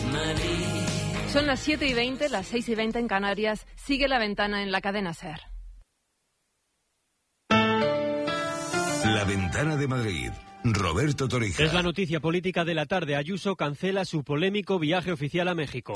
Son las 7:20, las 6:20 en Canarias. Sigue La Ventana en la cadena SER. La Ventana de Madrid. Roberto Torija. Es la noticia política de la tarde. Ayuso cancela su polémico viaje oficial a México.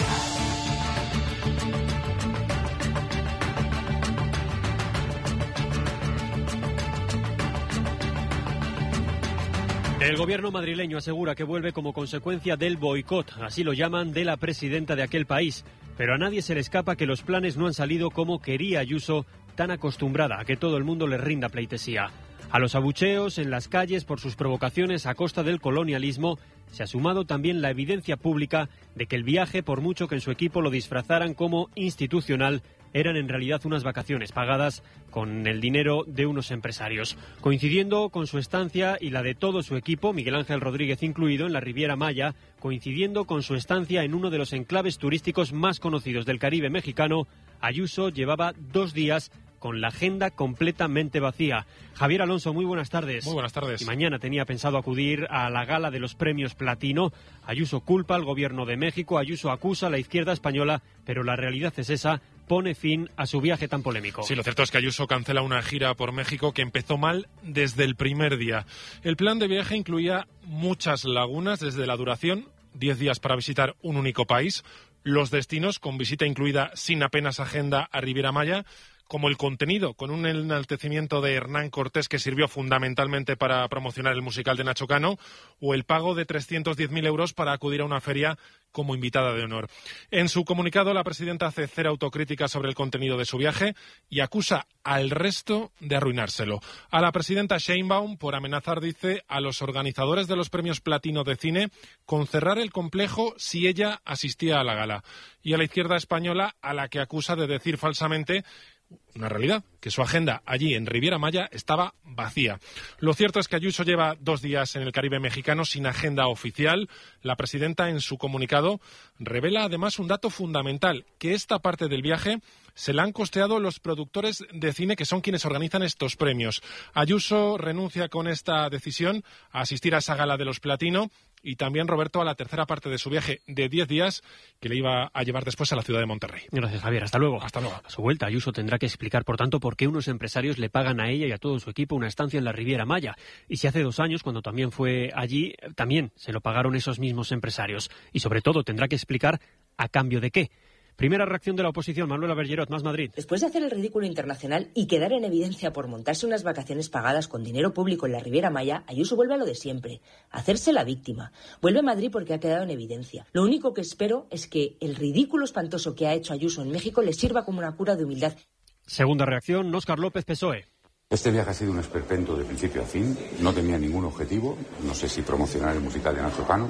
El gobierno madrileño asegura que vuelve como consecuencia del boicot, así lo llaman, de la presidenta de aquel país. Pero a nadie se le escapa que los planes no han salido como quería Ayuso, tan acostumbrada a que todo el mundo le rinda pleitesía. A los abucheos en las calles por sus provocaciones a costa del colonialismo se ha sumado también la evidencia pública de que el viaje, por mucho que en su equipo lo disfrazaran como institucional, eran en realidad unas vacaciones pagadas con el dinero de unos empresarios. Coincidiendo con su estancia y la de todo su equipo, Miguel Ángel Rodríguez incluido, en la Riviera Maya, coincidiendo con su estancia en uno de los enclaves turísticos más conocidos del Caribe mexicano, Ayuso llevaba 2 días con la agenda completamente vacía. Javier Alonso, muy buenas tardes. Muy buenas tardes. Y mañana tenía pensado acudir a la gala de los premios Platino. Ayuso culpa al gobierno de México, Ayuso acusa a la izquierda española, pero la realidad es esa, pone fin a su viaje tan polémico. Sí, lo cierto es que Ayuso cancela una gira por México que empezó mal desde el primer día. El plan de viaje incluía muchas lagunas desde la duración, 10 días para visitar un único país, los destinos con visita incluida sin apenas agenda a Riviera Maya, como el contenido, con un enaltecimiento de Hernán Cortés que sirvió fundamentalmente para promocionar el musical de Nacho Cano, o el pago de 310.000 euros para acudir a una feria como invitada de honor. En su comunicado, la presidenta hace cero autocrítica sobre el contenido de su viaje y acusa al resto de arruinárselo. A la presidenta Sheinbaum por amenazar, dice, a los organizadores de los premios Platino de cine con cerrar el complejo si ella asistía a la gala. Y a la izquierda española, a la que acusa de decir falsamente una realidad, que su agenda allí en Riviera Maya estaba vacía. Lo cierto es que Ayuso lleva 2 días en el Caribe mexicano sin agenda oficial. La presidenta en su comunicado revela además un dato fundamental, que esta parte del viaje se la han costeado los productores de cine que son quienes organizan estos premios. Ayuso renuncia con esta decisión a asistir a esa gala de los Platino y también, Roberto, a la tercera parte de su viaje de 10 días que le iba a llevar después a la ciudad de Monterrey. Gracias, Javier. Hasta luego. Hasta luego. A su vuelta, Ayuso tendrá que explicar, por tanto, por qué unos empresarios le pagan a ella y a todo su equipo una estancia en la Riviera Maya. Y si hace 2 años, cuando también fue allí, también se lo pagaron esos mismos empresarios. Y sobre todo, tendrá que explicar a cambio de qué. Primera reacción de la oposición, Manuela Bergerot, Más Madrid. Después de hacer el ridículo internacional y quedar en evidencia por montarse unas vacaciones pagadas con dinero público en la Riviera Maya, Ayuso vuelve a lo de siempre, hacerse la víctima. Vuelve a Madrid porque ha quedado en evidencia. Lo único que espero es que el ridículo espantoso que ha hecho Ayuso en México le sirva como una cura de humildad. Segunda reacción, Óscar López, PSOE. Este viaje ha sido un esperpento de principio a fin, no tenía ningún objetivo, no sé si promocionar el musical de Nacho Cano,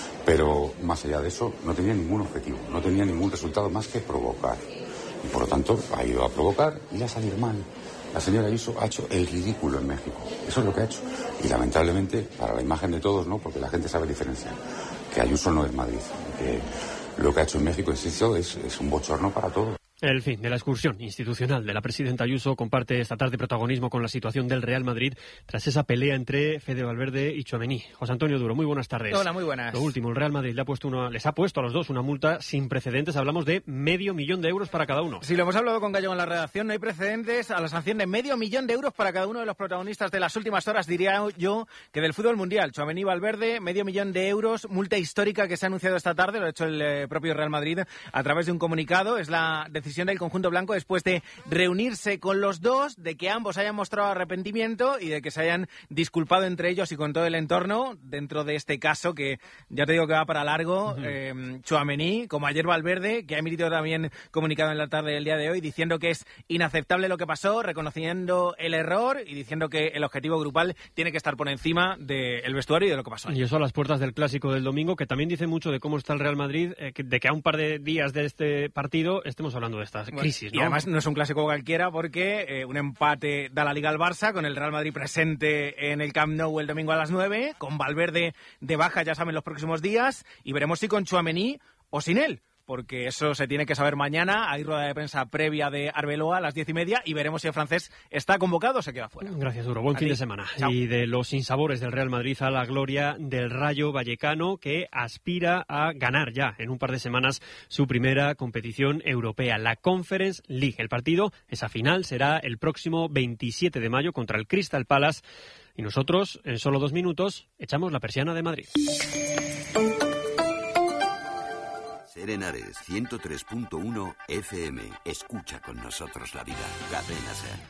pero más allá de eso no tenía ningún objetivo, no tenía ningún resultado más que provocar. Y por lo tanto ha ido a provocar y a salir mal. La señora Ayuso ha hecho el ridículo en México, eso es lo que ha hecho. Y lamentablemente, para la imagen de todos, no, porque la gente sabe diferenciar, que Ayuso no es Madrid, que lo que ha hecho en México, insisto, es un bochorno para todos. El fin de la excursión institucional de la presidenta Ayuso comparte esta tarde protagonismo con la situación del Real Madrid tras esa pelea entre Fede Valverde y Tchouaméni. José Antonio Duro, muy buenas tardes. Hola, muy buenas. Lo último, el Real Madrid les ha puesto a los dos una multa sin precedentes. Hablamos de $500,000 para cada uno. Sí, lo hemos hablado con Gallego en la redacción. No hay precedentes a la sanción de $500,000 para cada uno de los protagonistas de las últimas horas, diría yo, que del fútbol mundial. Tchouaméni, Valverde, $500,000, multa histórica que se ha anunciado esta tarde, lo ha hecho el propio Real Madrid a través de un comunicado. Es la decisión del conjunto blanco después de reunirse con los dos, de que ambos hayan mostrado arrepentimiento y de que se hayan disculpado entre ellos y con todo el entorno dentro de este caso que ya te digo que va para largo. Tchouaméni, como ayer Valverde, que ha emitido también comunicado en la tarde del día de hoy diciendo que es inaceptable lo que pasó, reconociendo el error y diciendo que el objetivo grupal tiene que estar por encima del vestuario y de lo que pasó. Y eso a las puertas del clásico del domingo, que también dice mucho de cómo está el Real Madrid, de que a un par de días de este partido estemos hablando de esta crisis, ¿no? Y además no es un clásico cualquiera porque un empate da la Liga al Barça, con el Real Madrid presente en el Camp Nou el domingo a las 9, con Valverde de baja, ya saben, los próximos días, y veremos si con Tchouaméni o sin él. porque eso se tiene que saber mañana. Hay rueda de prensa previa de Arbeloa a las 10:30 y veremos si el francés está convocado o se queda fuera. Gracias, Duro. Buen fin de semana. Chao. Y de los sinsabores del Real Madrid a la gloria del Rayo Vallecano, que aspira a ganar ya en un par de semanas su primera competición europea, la Conference League. El partido, esa final, será el próximo 27 de mayo contra el Crystal Palace. Y nosotros, en solo 2 minutos, echamos la persiana de Madrid. Ser Henares 103.1 FM. Escucha con nosotros la vida. Cadena Ser.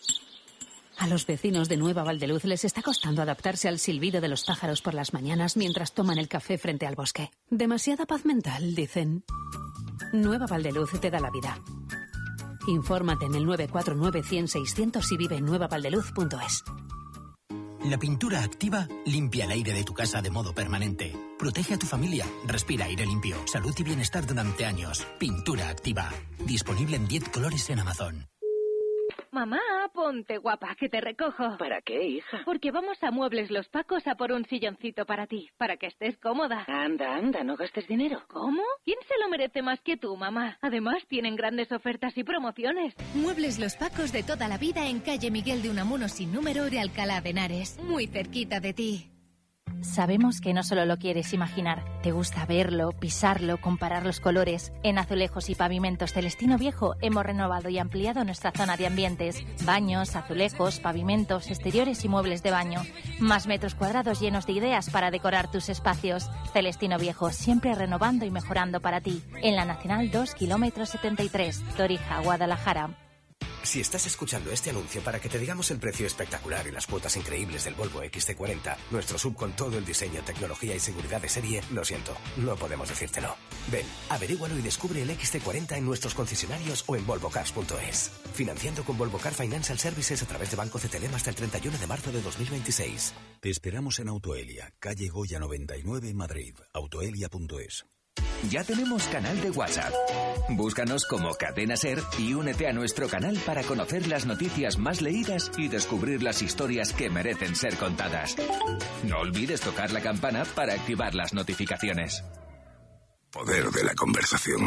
A los vecinos de Nueva Valdeluz les está costando adaptarse al silbido de los pájaros por las mañanas mientras toman el café frente al bosque. Demasiada paz mental, dicen. Nueva Valdeluz te da la vida. Infórmate en el 949-100-600 y vive en nuevavaldeluz.es. La pintura activa limpia el aire de tu casa de modo permanente. Protege a tu familia. Respira aire limpio. Salud y bienestar durante años. Pintura activa. Disponible en 10 colores en Amazon. Mamá, ponte guapa, que te recojo. ¿Para qué, hija? Porque vamos a Muebles Los Pacos a por un silloncito para ti, para que estés cómoda. Anda, anda, no gastes dinero. ¿Cómo? ¿Quién se lo merece más que tú, mamá? Además, tienen grandes ofertas y promociones. Muebles Los Pacos de toda la vida en calle Miguel de Unamuno sin número de Alcalá de Henares. Muy cerquita de ti. Sabemos que no solo lo quieres imaginar, te gusta verlo, pisarlo, comparar los colores. En Azulejos y Pavimentos Celestino Viejo hemos renovado y ampliado nuestra zona de ambientes. Baños, azulejos, pavimentos, exteriores y muebles de baño. Más metros cuadrados llenos de ideas para decorar tus espacios. Celestino Viejo, siempre renovando y mejorando para ti. En la Nacional 2, kilómetro 73, Torija, Guadalajara. Si estás escuchando este anuncio para que te digamos el precio espectacular y las cuotas increíbles del Volvo XC40, nuestro SUV con todo el diseño, tecnología y seguridad de serie, lo siento, no podemos decírtelo. Ven, averígualo y descubre el XC40 en nuestros concesionarios o en volvocars.es. Financiando con Volvo Car Financial Services a través de Banco CTLM hasta el 31 de marzo de 2026. Te esperamos en Autoelia, calle Goya 99, Madrid. Autoelia.es. Ya tenemos canal de WhatsApp. Búscanos como Cadena Ser y únete a nuestro canal para conocer las noticias más leídas y descubrir las historias que merecen ser contadas. No olvides tocar la campana para activar las notificaciones. Poder de la conversación.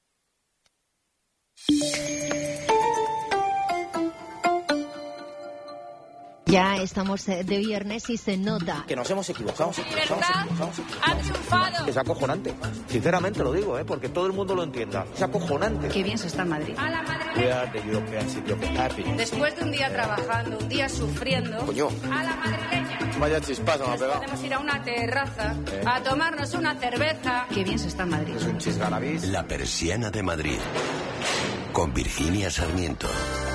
Ya estamos de viernes y se nota. Que nos hemos equivocado. Ha triunfado. Es acojonante. Sinceramente lo digo, porque todo el mundo lo entienda. Es acojonante. Qué bien se está en Madrid. A la madrileña. Después de un día trabajando, un día sufriendo. Coño. A la madrileña. Vaya chispazo me ha pegado. Podemos ir a una terraza a tomarnos una cerveza. Qué bien se está en Madrid. Es un chisgarabís. La persiana de Madrid. Con Virginia Sarmiento.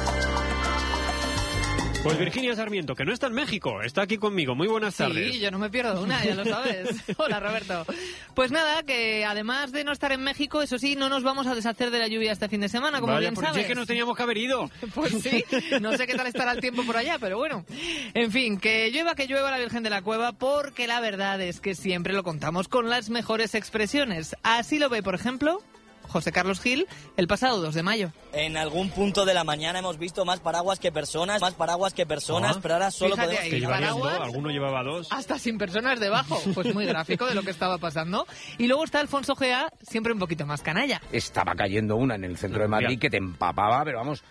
Pues Virginia Sarmiento, que no está en México, está aquí conmigo. Muy buenas tardes. Sí, yo no me pierdo una, ya lo sabes. Hola, Roberto. Pues nada, que además de no estar en México, eso sí, no nos vamos a deshacer de la lluvia este fin de semana, como bien sabes. Vaya, que nos teníamos que haber ido. Pues sí, no sé qué tal estará el tiempo por allá, pero bueno. En fin, que llueva la Virgen de la Cueva, porque la verdad es que siempre lo contamos con las mejores expresiones. Así lo ve, por ejemplo, José Carlos Gil el pasado 2 de mayo. En algún punto de la mañana hemos visto más paraguas que personas, pero ahora solo fíjate podemos... ahí, que llevarían paraguas, dos, alguno llevaba 2. Hasta sin personas debajo, pues muy gráfico de lo que estaba pasando. Y luego está Alfonso Gea, siempre un poquito más canalla. Estaba cayendo una en el centro de Madrid que te empapaba, pero vamos.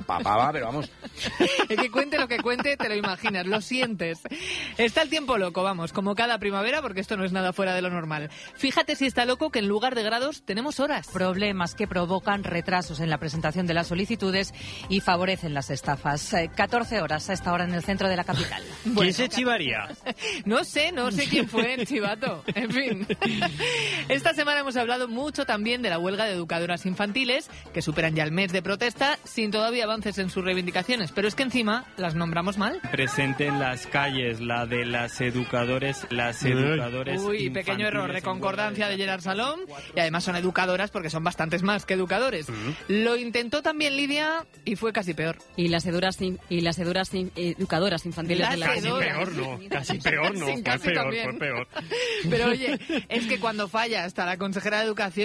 Es que cuente lo que cuente, te lo imaginas, lo sientes. Está el tiempo loco, vamos, como cada primavera, porque esto no es nada fuera de lo normal. Fíjate si está loco que en lugar de grados tenemos horas. Problemas que provocan retrasos en la presentación de las solicitudes y favorecen las estafas. 14 horas a esta hora en el centro de la capital. ¿Quién se chivaría? No sé quién fue el chivato. En fin. Esta semana hemos hablado mucho también de la huelga de educadoras infantiles, que superan ya el mes de protesta sin todavía avances en sus reivindicaciones. Pero es que encima las nombramos mal. Presente en las calles, la de las educadores Uy, pequeño error de concordancia de Gerard Salom. Y además son educadoras porque son bastantes más que educadores. Lo intentó también Lidia y fue casi peor. Y las educadoras infantiles de la Casi peor no, fue peor. Pero oye, es que cuando falla hasta la consejera de Educación